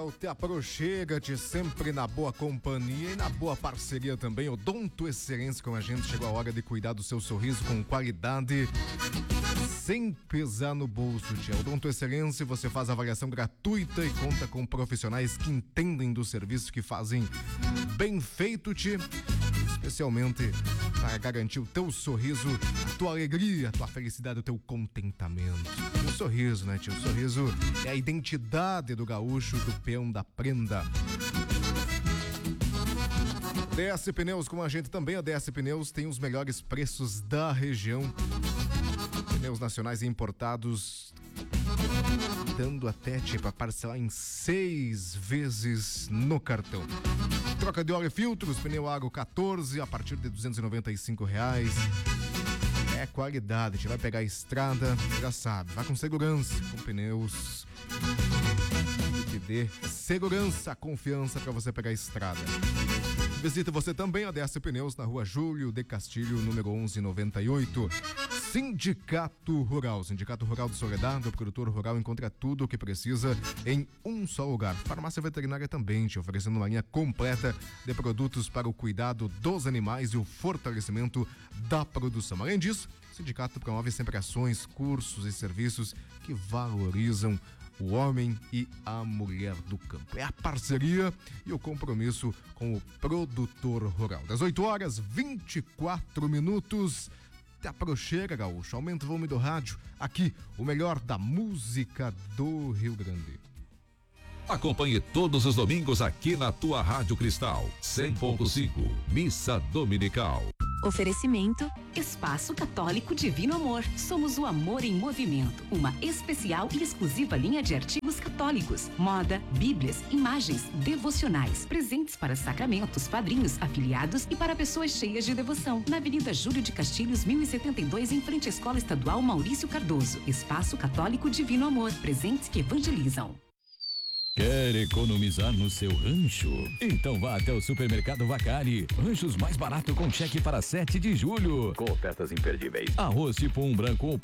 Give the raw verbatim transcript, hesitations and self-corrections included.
Natal, te aproxega-te sempre na boa companhia e na boa parceria também. Odonto Excelência com a gente. Chegou a hora de cuidar do seu sorriso com qualidade, sem pesar no bolso, tia. Odonto Excelência, você faz avaliação gratuita e conta com profissionais que entendem do serviço, que fazem bem feito, tia. Especialmente para garantir o teu sorriso, a tua alegria, a tua felicidade, o teu contentamento. E o sorriso, né, tio? O sorriso é a identidade do gaúcho, do peão, da prenda. D S Pneus com a gente também. A D S Pneus tem os melhores preços da região. Pneus nacionais e importados, dando até para parcelar em seis vezes no cartão. Troca de óleo e filtros, pneu Aro quatorze a partir de duzentos e noventa e cinco reais. É qualidade, a gente vai pegar a estrada, já sabe, vai com segurança, com pneus que dê segurança, confiança para você pegar a estrada. Visite você também a D S Pneus na rua Júlio de Castilho, número onze noventa e oito. Sindicato Rural, Sindicato Rural de Soledade, o produtor rural encontra tudo o que precisa em um só lugar. Farmácia veterinária também, te oferecendo uma linha completa de produtos para o cuidado dos animais e o fortalecimento da produção. Além disso, o sindicato promove sempre ações, cursos e serviços que valorizam o homem e a mulher do campo. É a parceria e o compromisso com o produtor rural. Das oito horas, vinte e quatro minutos. Te aproxega, gaúcho. Aumenta o volume do rádio. Aqui, o melhor da música do Rio Grande. Acompanhe todos os domingos aqui na tua Rádio Cristal. cem ponto cinco, Missa Dominical. Oferecimento Espaço Católico Divino Amor. Somos o amor em movimento. Uma especial e exclusiva linha de artigos católicos, moda, bíblias, imagens, devocionais, presentes para sacramentos, padrinhos, afiliados e para pessoas cheias de devoção. Na Avenida Júlio de Castilhos, mil e setenta e dois, em frente à Escola Estadual Maurício Cardoso. Espaço Católico Divino Amor. Presentes que evangelizam. Quer economizar no seu rancho? Então vá até o Supermercado Vacari. Ranchos mais barato com cheque para sete de julho. Com ofertas imperdíveis. Arroz tipo um branco